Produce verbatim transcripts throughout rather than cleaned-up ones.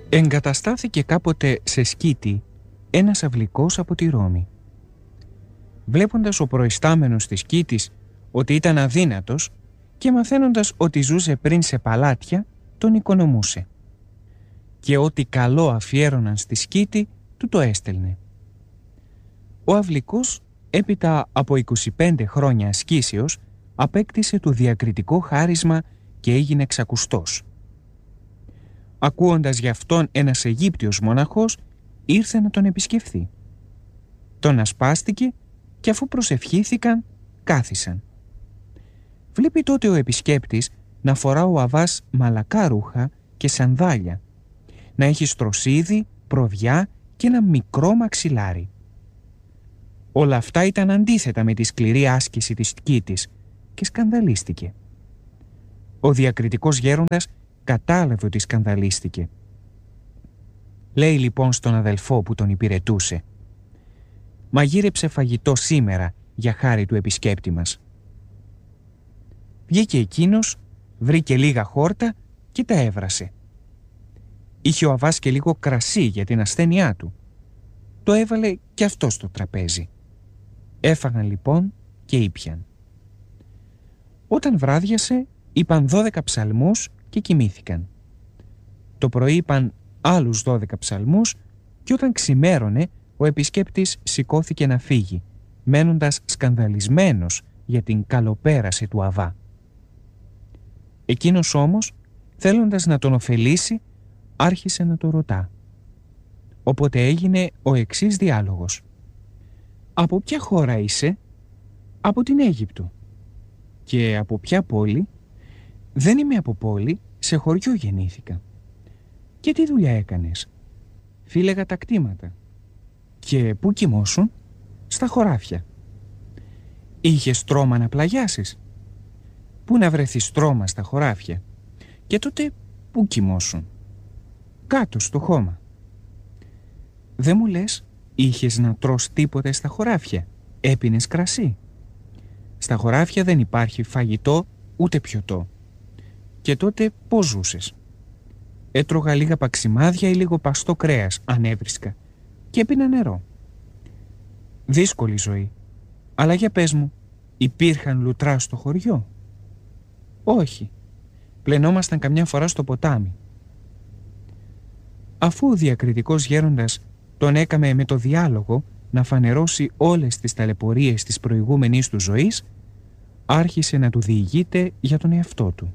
Εγκαταστάθηκε κάποτε σε σκήτη ένας αυλικός από τη Ρώμη. Βλέποντας ο προϊστάμενος της σκήτης ότι ήταν αδύνατος και μαθαίνοντας ότι ζούσε πριν σε παλάτια, τον οικονομούσε. Και ό,τι καλό αφιέρωναν στη σκήτη, του το έστελνε. Ο αυλικός, έπειτα από είκοσι πέντε χρόνια ασκήσεως, απέκτησε το διακριτικό χάρισμα και έγινε εξακουστός. Ακούοντας γι' αυτόν ένας Αιγύπτιος μοναχός, ήρθε να τον επισκεφθεί. Τον ασπάστηκε και αφού προσευχήθηκαν, κάθισαν. Βλέπει τότε ο επισκέπτης να φορά ο Αβάς μαλακά ρούχα και σανδάλια, να έχει στροσίδι, προβιά και ένα μικρό μαξιλάρι. Όλα αυτά ήταν αντίθετα με τη σκληρή άσκηση της σκήτης και σκανδαλίστηκε. Ο διακριτικός γέροντας κατάλαβε ότι σκανδαλίστηκε. Λέει λοιπόν στον αδελφό που τον υπηρετούσε: «Μαγείρεψε φαγητό σήμερα για χάρη του επισκέπτη μας». Βγήκε εκείνος, βρήκε λίγα χόρτα και τα έβρασε. Είχε ο Αβάς και λίγο κρασί για την ασθένειά του. Το έβαλε και αυτό στο τραπέζι. Έφαγαν λοιπόν και ήπιαν. Όταν βράδιασε, είπαν δώδεκα ψαλμούς και κοιμήθηκαν. Το πρωί είπαν άλλους δώδεκα ψαλμούς και όταν ξημέρωνε, ο επισκέπτης σηκώθηκε να φύγει, μένοντας σκανδαλισμένος για την καλοπέραση του Αβά. Εκείνος όμως, θέλοντας να τον ωφελήσει, άρχισε να το ρωτά. Οπότε έγινε ο εξής διάλογος. «Από ποια χώρα είσαι?» «Από την Αίγυπτο». «Και από ποια πόλη?» «Δεν είμαι από πόλη, σε χωριό γεννήθηκα». «Και τι δουλειά έκανες?» «Φύλεγα τα κτήματα». «Και πού κοιμώσουν?» «Στα χωράφια». «Είχες στρώμα να πλαγιάσεις?» «Πού να βρεθεί στρώμα στα χωράφια?» «Και τότε πού κοιμώσουν?» «Κάτω στο χώμα». «Δεν μου λες, είχες να τρως τίποτε στα χωράφια? Έπινες κρασί?» «Στα χωράφια δεν υπάρχει φαγητό ούτε πιωτό». «Και τότε πώς ζούσες?» «Έτρωγα λίγα παξιμάδια ή λίγο παστό κρέας αν έβρισκα και έπινα νερό». «Δύσκολη ζωή. Αλλά για πες μου, υπήρχαν λουτρά στο χωριό?» «Όχι. Πλενόμασταν καμιά φορά στο ποτάμι». Αφού ο διακριτικός γέροντας τον έκαμε με το διάλογο να φανερώσει όλες τις ταλαιπωρίες της προηγούμενης του ζωής, άρχισε να του διηγείται για τον εαυτό του.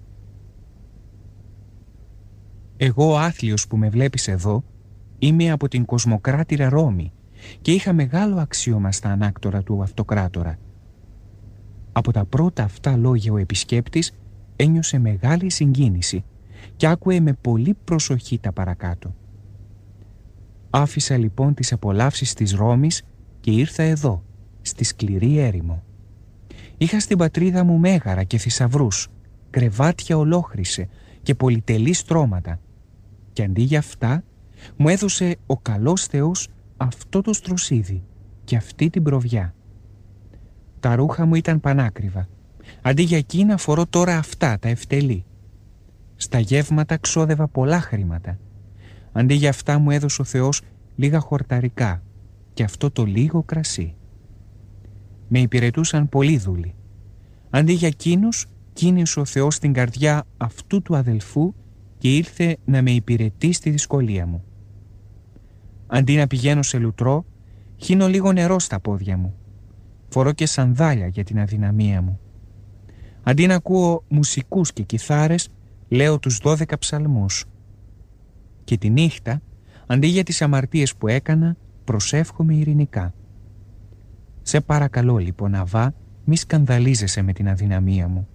«Εγώ ο άθλιος που με βλέπεις εδώ, είμαι από την κοσμοκράτηρα Ρώμη και είχα μεγάλο αξίωμα στα ανάκτορα του αυτοκράτορα». Από τα πρώτα αυτά λόγια ο επισκέπτης ένιωσε μεγάλη συγκίνηση και άκουε με πολύ προσοχή τα παρακάτω. «Άφησα λοιπόν τις απολαύσεις της Ρώμης και ήρθα εδώ, στη σκληρή έρημο. Είχα στην πατρίδα μου μέγαρα και θησαυρούς, κρεβάτια ολόχρυσε και πολυτελή στρώματα. Και αντί για αυτά, μου έδωσε ο καλός Θεός αυτό το στροσίδι και αυτή την προβιά. Τα ρούχα μου ήταν πανάκριβα. Αντί για εκείνα φορώ τώρα αυτά τα ευτελή. Στα γεύματα ξόδευα πολλά χρήματα. Αντί για αυτά μου έδωσε ο Θεός λίγα χορταρικά και αυτό το λίγο κρασί. Με υπηρετούσαν πολλοί δούλοι. Αντί για εκείνους, κίνησε ο Θεός την καρδιά αυτού του αδελφού και ήρθε να με υπηρετεί στη δυσκολία μου. Αντί να πηγαίνω σε λουτρό, χύνω λίγο νερό στα πόδια μου. Φορώ και σανδάλια για την αδυναμία μου. Αντί να ακούω μουσικούς και κιθάρες, λέω τους δώδεκα ψαλμούς. Και τη νύχτα, αντί για τις αμαρτίες που έκανα, προσεύχομαι ειρηνικά. Σε παρακαλώ λοιπόν, Αβά, μη σκανδαλίζεσαι με την αδυναμία μου».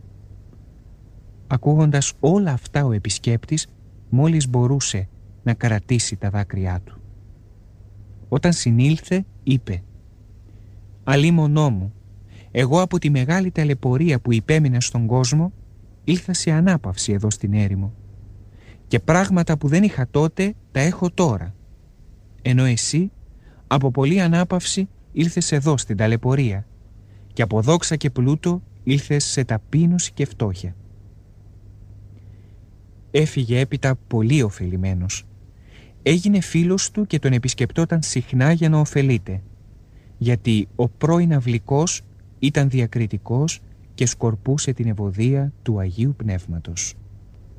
Ακούγοντας όλα αυτά ο επισκέπτης μόλις μπορούσε να κρατήσει τα δάκρυά του. Όταν συνήλθε είπε «Αλίμονό μου, εγώ από τη μεγάλη ταλαιπωρία που υπέμεινα στον κόσμο ήλθα σε ανάπαυση εδώ στην έρημο και πράγματα που δεν είχα τότε τα έχω τώρα, ενώ εσύ από πολλή ανάπαυση ήλθες εδώ στην ταλαιπωρία και από δόξα και πλούτο ήλθες σε ταπείνωση και φτώχεια». Έφυγε έπειτα πολύ ωφελημένος Έγινε φίλος του και τον επισκεπτόταν συχνά για να ωφελείται, γιατί ο πρώην αυλικός ήταν διακριτικός και σκορπούσε την ευωδία του Αγίου Πνεύματος.